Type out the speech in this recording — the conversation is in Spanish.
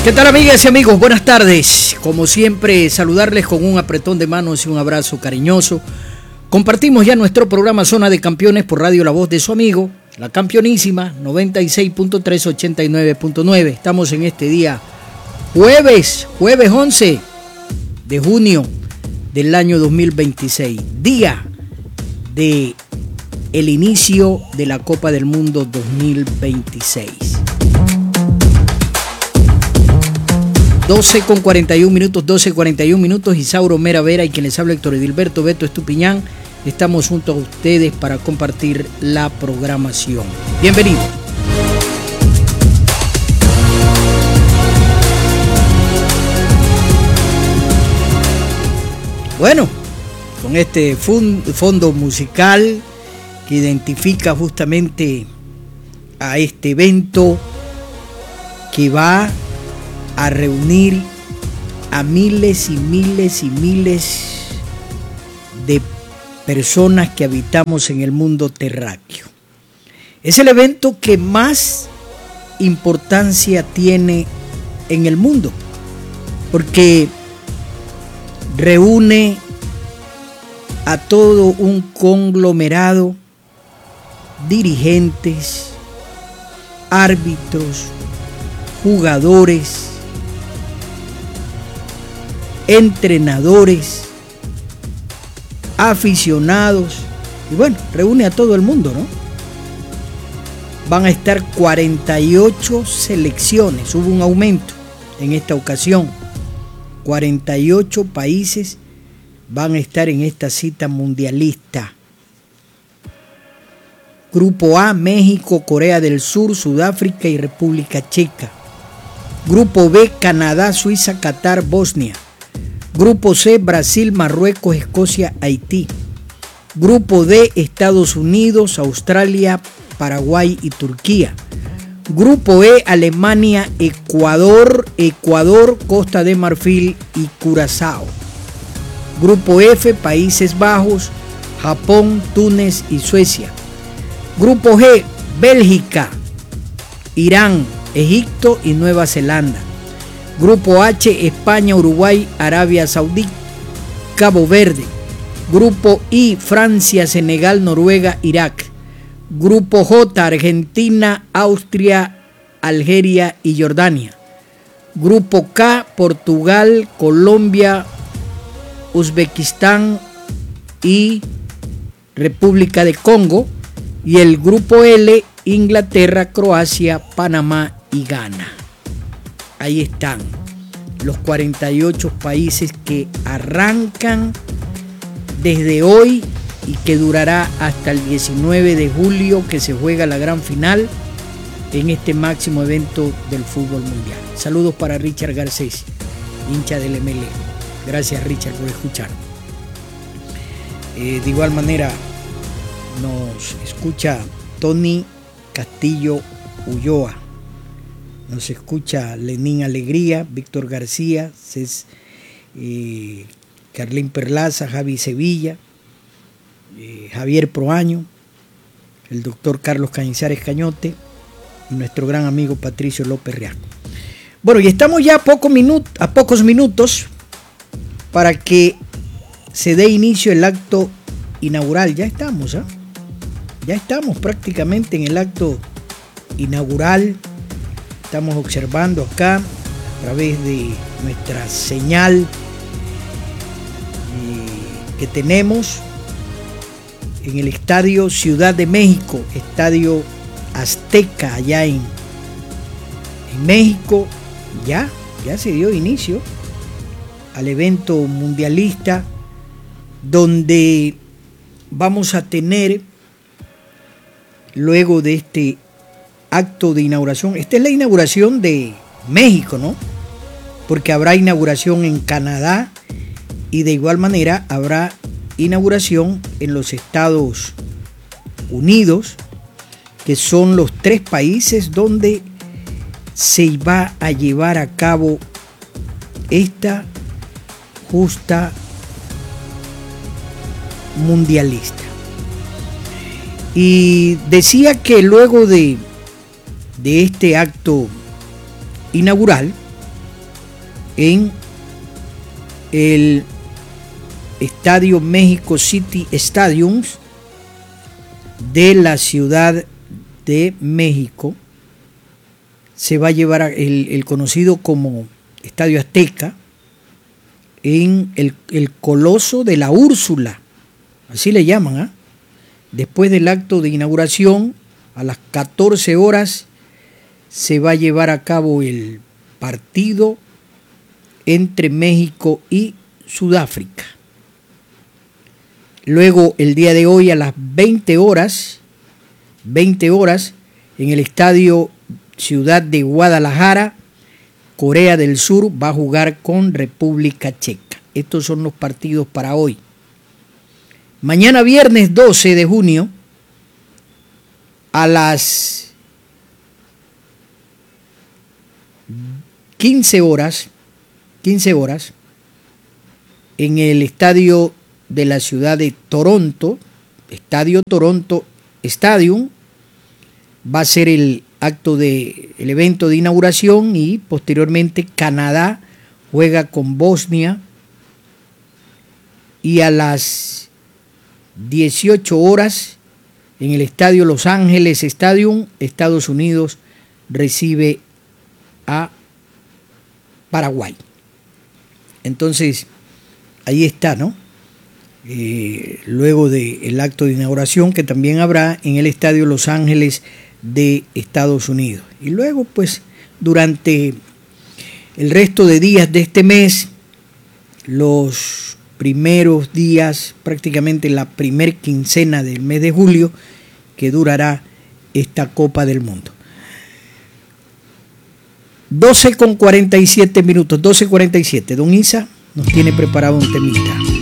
¿Qué tal, amigas y amigos? Buenas tardes. Como siempre, saludarles con un apretón de manos y un abrazo cariñoso. Compartimos ya nuestro programa Zona de Campeones por Radio La Voz de su amigo, la campeonísima 96.3, 89.9. Estamos en este día jueves 11 de junio del año 2026, día de el inicio de la Copa del Mundo 2026. 12:41 minutos, Isauro Mera Vera y quien les habla Héctor Edilberto Beto Estupiñán. Estamos junto a ustedes para compartir la programación. Bienvenidos. Bueno, con este fondo musical que identifica justamente a este evento que va a reunir a miles y miles y miles de personas que habitamos en el mundo terráqueo. Es el evento que más importancia tiene en el mundo, porque reúne a todo un conglomerado, dirigentes, árbitros, jugadores, entrenadores, aficionados, y bueno, reúne a todo el mundo, ¿no? Van a estar 48 selecciones, hubo un aumento en esta ocasión. 48 países van a estar en esta cita mundialista. Grupo A: México, Corea del Sur, Sudáfrica y República Checa. Grupo B: Canadá, Suiza, Qatar, Bosnia. Grupo C: Brasil, Marruecos, Escocia, Haití. Grupo D: Estados Unidos, Australia, Paraguay y Turquía. Grupo E: Alemania, Ecuador, Costa de Marfil y Curazao. Grupo F: Países Bajos, Japón, Túnez y Suecia. Grupo G: Bélgica, Irán, Egipto y Nueva Zelanda. Grupo H: España, Uruguay, Arabia Saudí, Cabo Verde. Grupo I: Francia, Senegal, Noruega, Irak. Grupo J: Argentina, Austria, Algeria y Jordania. Grupo K: Portugal, Colombia, Uzbekistán y República de Congo. Y el grupo L: Inglaterra, Croacia, Panamá y Ghana. Ahí están los 48 países que arrancan desde hoy y que durará hasta el 19 de julio, que se juega la gran final en este máximo evento del fútbol mundial. Saludos para Richard Garcés, hincha del MLE. Gracias, Richard, por escuchar. De igual manera nos escucha Tony Castillo Ulloa. Nos escucha Lenín Alegría, Víctor García, Carlín Perlaza, Javi Sevilla, Javier Proaño, el doctor Carlos Cañizares Cañote y nuestro gran amigo Patricio López Riasco. Bueno, y estamos ya a pocos minutos para que se dé inicio el acto inaugural. Ya estamos, ya estamos prácticamente en el acto inaugural. Estamos observando acá a través de nuestra señal que tenemos en el Estadio Ciudad de México, Estadio Azteca, allá en México. Ya se dio inicio al evento mundialista, donde vamos a tener, luego de este acto de inauguración, esta es la inauguración de México, ¿no? Porque habrá inauguración en Canadá y de igual manera habrá inauguración en los Estados Unidos, que son los 3 países donde se va a llevar a cabo esta justa mundialista. Y decía que luego de este acto inaugural en el Estadio México City Stadiums de la Ciudad de México. Se va a llevar el conocido como Estadio Azteca, en el Coloso de la Úrsula, así le llaman, ¿eh? Después del acto de inauguración, a las 14 horas, se va a llevar a cabo el partido entre México y Sudáfrica. Luego, el día de hoy, a las 20 horas, en el Estadio Ciudad de Guadalajara, Corea del Sur va a jugar con República Checa. Estos son los partidos para hoy. Mañana viernes 12 de junio, a las 15 horas, en el estadio de la ciudad de Toronto, Estadio Toronto Stadium, va a ser el evento de inauguración, y posteriormente Canadá juega con Bosnia, y a las 18 horas en el estadio Los Ángeles Stadium, Estados Unidos recibe a Paraguay. Entonces, ahí está, ¿no? Luego del acto de inauguración, que también habrá en el estadio Los Ángeles de Estados Unidos. Y luego, pues, durante el resto de días de este mes, los primeros días, prácticamente la primer quincena del mes de julio, que durará esta Copa del Mundo. 12:47 minutos, 12:47. Don Isa nos tiene preparado un temita.